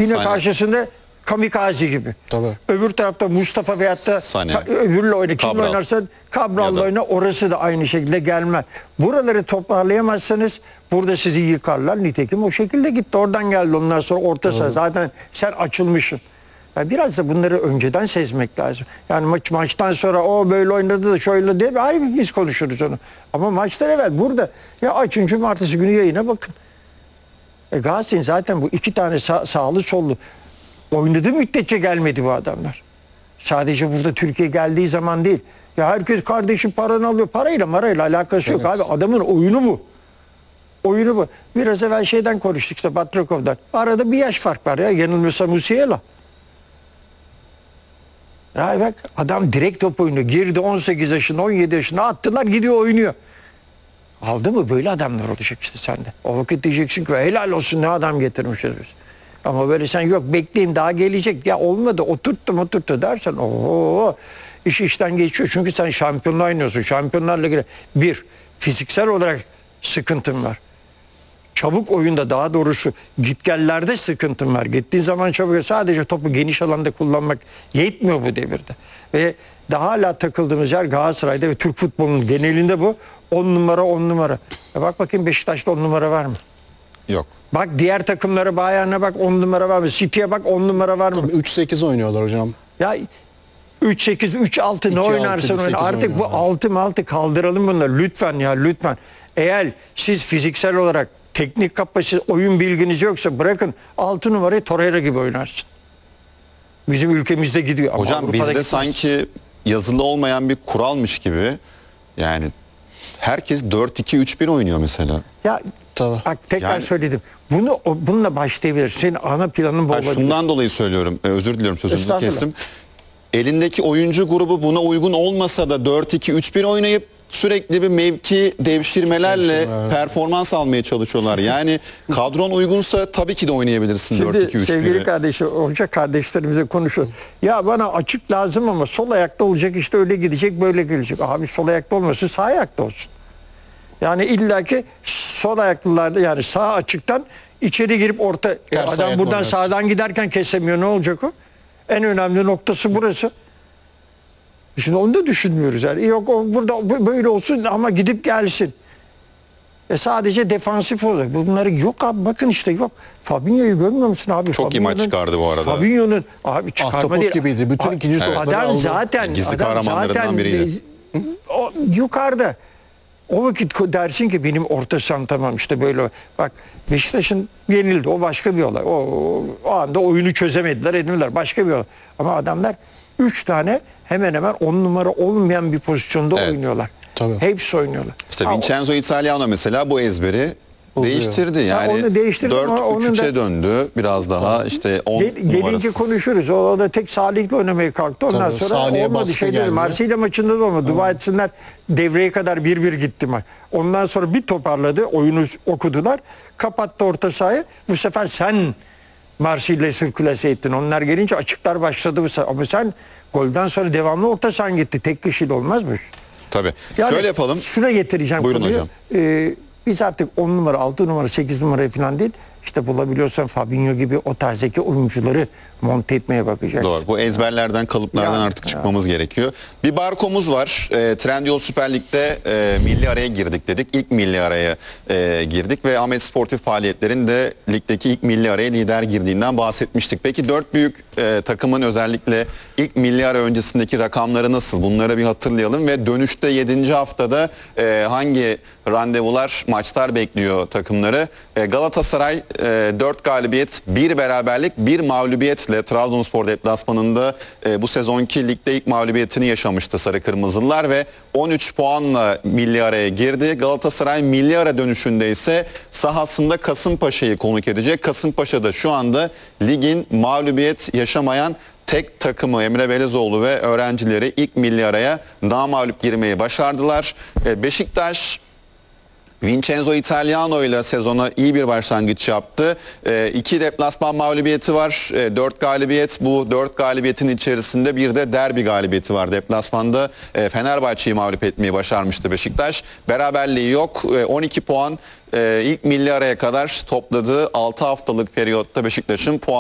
Pine Sane. karşısında kamikaze gibi. Tabii. Öbür tarafta Mustafa veyahut da Sane. öbürle oyna. Kimle Cabral. oynarsan Cabral'la Ya da- oyna. Orası da aynı şekilde gelmez. Buraları toparlayamazsanız burada sizi yıkarlar. Nitekim o şekilde gitti. Oradan geldi ondan sonra orta saha. Zaten sen açılmışsın. Yani biraz da bunları önceden sezmek lazım. Yani maçtan sonra o böyle oynadı da şöyle diye hayır biz konuşuruz onu. Ama maçtan evvel burada ya açın cumartesi günü yayına bakın. Galatasaray'ın zaten bu iki tane sağlı sollu oynadığı müddetçe gelmedi bu adamlar. Sadece burada Türkiye geldiği zaman değil. Ya herkes kardeşim paranı alıyor. Parayla marayla alakası yok abi. Adamın oyunu bu. Oyunu bu. Biraz evvel şeyden konuştuk işte Batrakov'dan. Arada bir yaş fark var ya. Yanılmıyorsam Musiala. Ya bak adam direkt top oynuyor. Girdi 18 yaşında 17 yaşında attılar gidiyor oynuyor. Aldı mı böyle adamlar olacak işte sende. O vakit diyeceksin ki helal olsun ne adam getirmişiz biz. Ama böyle sen yok bekleyin daha gelecek. Ya olmadı oturttu dersen ooo iş işten geçiyor. Çünkü sen şampiyonla oynuyorsun. Şampiyonlarla ilgili bir fiziksel olarak sıkıntın var. Çabuk oyunda daha doğrusu gitgellerde sıkıntın var. Gittiğin zaman çabuk sadece topu geniş alanda kullanmak yetmiyor bu devirde. Ve daha hala takıldığımız yer Galatasaray'da ve Türk futbolunun genelinde bu. 10 numara 10 numara. Bak bakayım Beşiktaş'ta 10 numara var mı? Yok. Bak diğer takımlara Bayern'e bak 10 numara var mı? City'ye bak 10 numara var mı? 3-8 oynuyorlar hocam. Ya 3-8, 3-6 ne 2-6, oynarsan oyna. 8 Artık bu oynuyorlar. 6 kaldıralım bunları. Lütfen ya lütfen. Eğer siz fiziksel olarak teknik kapasite, oyun bilginiz yoksa bırakın 6 numarayı Torreira gibi oynarsın. Bizim ülkemizde gidiyor. Ama Hocam Avrupa'da bizde gitmez. sanki yazılı olmayan bir kuralmış gibi. Yani herkes 4-2-3-1 oynuyor mesela. Ya Tabii. bak tekrar Yani- söyledim. Bununla başlayabilirsin. Senin ana planın bu Ben olabilir. şundan dolayı söylüyorum. Özür diliyorum sözünüzü Estağfurullah. kestim. Elindeki oyuncu grubu buna uygun olmasa da 4-2-3-1 oynayıp sürekli bir mevki devşirmelerle performans almaya çalışıyorlar. Yani kadron uygunsa tabii ki de oynayabilirsin Şimdi 4-2-3-1'i. sevgili kardeşim, hoca kardeşlerimize konuşuyor. Ya bana açık lazım ama sol ayakta olacak işte öyle gidecek böyle gelecek. Abi sol ayakta olmasın sağ ayakta olsun. Yani illaki sol ayaklılarda yani sağ açıktan içeri girip orta Ters adam ayakla buradan oynar. sağdan giderken kesemiyor ne olacak o? En önemli noktası burası. Şimdi onu da düşünmüyoruz yani. Yok o burada böyle olsun ama gidip gelsin. Sadece defansif olarak. Bunları yok abi bakın işte yok. Fabinho'yu görmüyor musun abi? Çok iyi maç çıkardı bu arada. Fabinho'nun abi çıkarma Ahtapot değil. gibiydi. Bütün ikinci topları Adam aldı. zaten Gizli adam kahramanlarından zaten biriydi. o yukarıda. O vakit dersin ki benim orta saham tamam işte böyle. Bak Beşiktaş'ın yenildi. O başka bir olay. O anda oyunu çözemediler, edemediler. Başka bir olay. Ama adamlar 3 tane hemen hemen 10 numara olmayan bir pozisyonda Evet. oynuyorlar. Tabii. Hepsi oynuyorlar. İşte Ha, Vincenzo Italiano mesela bu ezberi Bozuyor. değiştirdi. Yani onu değiştirdi ama onun 4-3-3'e da- döndü. Biraz daha işte 10 Gelince numarası. konuşuruz. O da tek Salih'le oynamaya kalktı. Ondan Tabii, sonra Salih'e olmadı baskı şey dedi. geldi. Marsilya maçında da olmadı. Dua etsinler devreye kadar 1-1 gitti maç. Ondan sonra bir toparladı. Oyunu okudular. Kapattı orta sahayı. Bu sefer sen Marsilya'yı sirkülase ettin. Onlar gelince açıklar başladı bu sefer. Ama sen golden sonra devamlı orta sahan gitti. Tek kişiyle olmaz mı? Tabii. Yani Şöyle yapalım. Şuna getireceğim Buyurun konuyu. hocam. Biz artık 10 numara, 6 numara, 8 numara falan değil. İşte bulabiliyorsan Fabinho gibi o tarzdaki oyuncuları monte etmeye bakacaksın. Doğru. Bu ezberlerden, kalıplardan Yani, artık çıkmamız gerekiyor. Bir barkomuz var. Trendyol Süper Lig'de milli araya girdik dedik. İlk milli araya girdik ve Ahmet Sportif Faaliyetler'in de ligdeki ilk milli araya lider girdiğinden bahsetmiştik. Peki 4 büyük takımın özellikle ilk milli ara öncesindeki rakamları nasıl? Bunları bir hatırlayalım ve dönüşte 7. haftada hangi randevular, maçlar bekliyor takımları? Galatasaray 4 galibiyet, 1 beraberlik, 1 mağlubiyetle Trabzonspor deplasmanında bu sezonki ligde ilk mağlubiyetini yaşamıştı Sarı Kırmızılılar ve 13 puanla milli araya girdi. Galatasaray milli ara dönüşünde ise sahasında Kasımpaşa'yı konuk edecek. Kasımpaşa da şu anda ligin mağlubiyet yaşamayan tek takımı. Emre Belezoğlu ve öğrencileri ilk milli araya namağlup girmeyi başardılar. Beşiktaş Vincenzo Italiano ile sezona iyi bir başlangıç yaptı. 2 deplasman mağlubiyeti var. 4 galibiyet. Bu 4 galibiyetin içerisinde bir de derbi galibiyeti var. Deplasmanda Fenerbahçe'yi mağlup etmeyi başarmıştı Beşiktaş. Beraberliği yok. 12 puan ilk milli araya kadar topladığı 6 haftalık periyotta Beşiktaş'ın puan